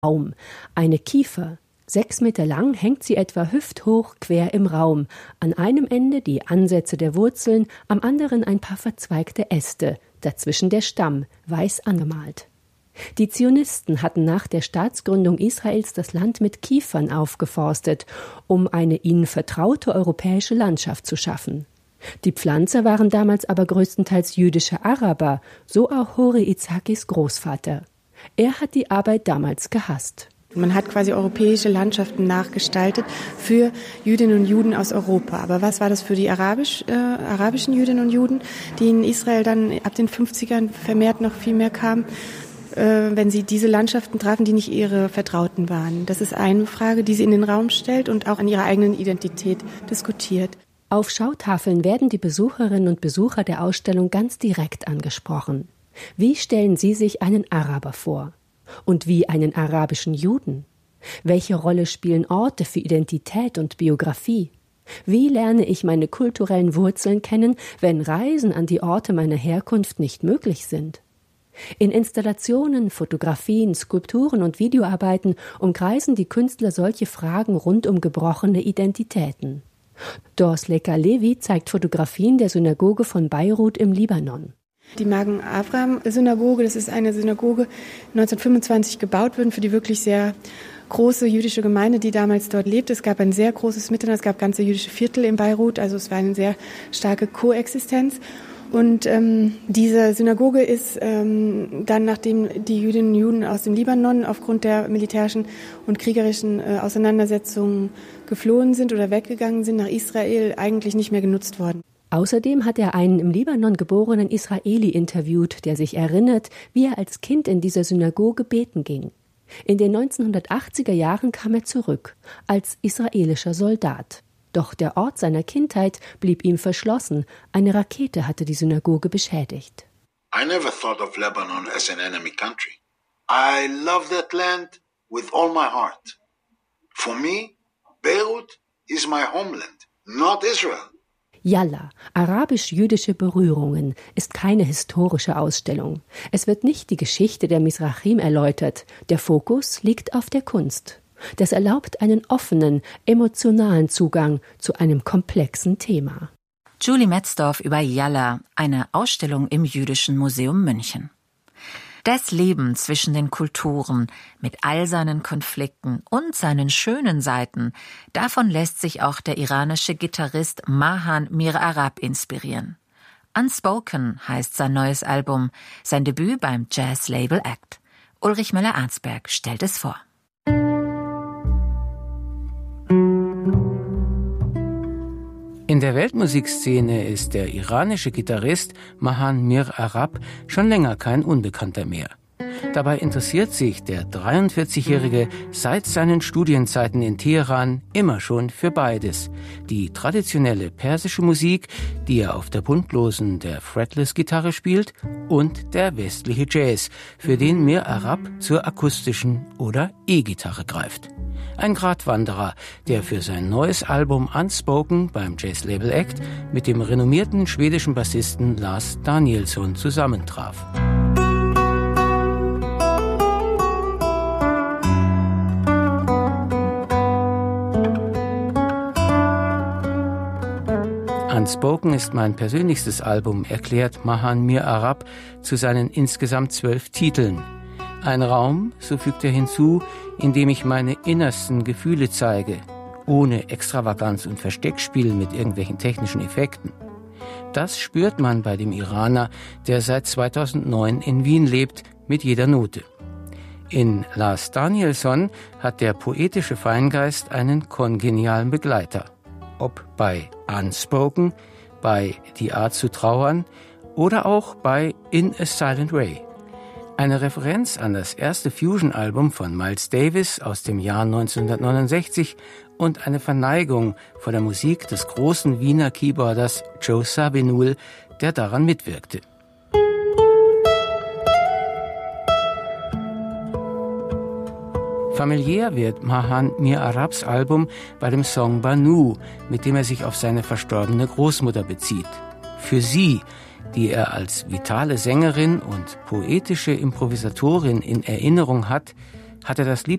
Baum, eine Kiefer. 6 Meter lang hängt sie etwa hüfthoch quer im Raum. An einem Ende die Ansätze der Wurzeln, am anderen ein paar verzweigte Äste, dazwischen der Stamm, weiß angemalt. Die Zionisten hatten nach der Staatsgründung Israels das Land mit Kiefern aufgeforstet, um eine ihnen vertraute europäische Landschaft zu schaffen. Die Pflanzer waren damals aber größtenteils jüdische Araber, so auch Hori Itzhakis Großvater. Er hat die Arbeit damals gehasst. Man hat quasi europäische Landschaften nachgestaltet für Jüdinnen und Juden aus Europa. Aber was war das für die arabischen Jüdinnen und Juden, die in Israel dann ab den 50ern vermehrt noch viel mehr kamen, wenn sie diese Landschaften trafen, die nicht ihre Vertrauten waren? Das ist eine Frage, die sie in den Raum stellt und auch an ihrer eigenen Identität diskutiert. Auf Schautafeln werden die Besucherinnen und Besucher der Ausstellung ganz direkt angesprochen. Wie stellen Sie sich einen Araber vor? Und wie einen arabischen Juden? Welche Rolle spielen Orte für Identität und Biografie? Wie lerne ich meine kulturellen Wurzeln kennen, wenn Reisen an die Orte meiner Herkunft nicht möglich sind? In Installationen, Fotografien, Skulpturen und Videoarbeiten umkreisen die Künstler solche Fragen rund um gebrochene Identitäten. Dors Leka-Levi zeigt Fotografien der Synagoge von Beirut im Libanon. Die Magen-Avraham-Synagoge, das ist eine Synagoge, 1925 gebaut worden für die wirklich sehr große jüdische Gemeinde, die damals dort lebte. Es gab ein sehr großes Miteinander, es gab ganze jüdische Viertel in Beirut, also es war eine sehr starke Koexistenz. Und diese Synagoge ist dann, nachdem die Jüdinnen und Juden aus dem Libanon aufgrund der militärischen und kriegerischen Auseinandersetzungen geflohen sind oder weggegangen sind nach Israel, eigentlich nicht mehr genutzt worden. Außerdem hat er einen im Libanon geborenen Israeli interviewt, der sich erinnert, wie er als Kind in dieser Synagoge beten ging. In den 1980er Jahren kam er zurück, als israelischer Soldat. Doch der Ort seiner Kindheit blieb ihm verschlossen. Eine Rakete hatte die Synagoge beschädigt. I never thought of Lebanon as an enemy country. I love that land with all my heart. For me, Beirut is my homeland, not Israel. Yalla, arabisch-jüdische Berührungen, ist keine historische Ausstellung. Es wird nicht die Geschichte der Mizrachim erläutert. Der Fokus liegt auf der Kunst. Das erlaubt einen offenen, emotionalen Zugang zu einem komplexen Thema. Julie Metzdorf über Yalla, eine Ausstellung im Jüdischen Museum München. Das Leben zwischen den Kulturen mit all seinen Konflikten und seinen schönen Seiten, davon lässt sich auch der iranische Gitarrist Mahan Mir Arab inspirieren. Unspoken heißt sein neues Album, sein Debüt beim Jazz-Label Act. Ulrich Müller-Arnsberg stellt es vor. In der Weltmusikszene ist der iranische Gitarrist Mahan Mir Arab schon länger kein Unbekannter mehr. Dabei interessiert sich der 43-Jährige seit seinen Studienzeiten in Teheran immer schon für beides. Die traditionelle persische Musik, die er auf der buntlosen, der Fretless-Gitarre spielt, und der westliche Jazz, für den Mir Arab zur akustischen oder E-Gitarre greift. Ein Gratwanderer, der für sein neues Album Unspoken beim Jazz-Label Act mit dem renommierten schwedischen Bassisten Lars Danielsson zusammentraf. Unspoken ist mein persönlichstes Album, erklärt Mahan Mir Arab zu seinen insgesamt 12 Titeln. Ein Raum, so fügt er hinzu, in dem ich meine innersten Gefühle zeige, ohne Extravaganz und Versteckspiel mit irgendwelchen technischen Effekten. Das spürt man bei dem Iraner, der seit 2009 in Wien lebt, mit jeder Note. In Lars Danielsson hat der poetische Feingeist einen kongenialen Begleiter. Ob bei Unspoken, bei Die Art zu trauern oder auch bei In a Silent Way. Eine Referenz an das erste Fusion-Album von Miles Davis aus dem Jahr 1969 und eine Verneigung vor der Musik des großen Wiener Keyboarders Joe Zawinul, der daran mitwirkte. Familiär wird Mahan Mir Arabs Album bei dem Song Banu, mit dem er sich auf seine verstorbene Großmutter bezieht. Für sie, die er als vitale Sängerin und poetische Improvisatorin in Erinnerung hat, hat er das Lied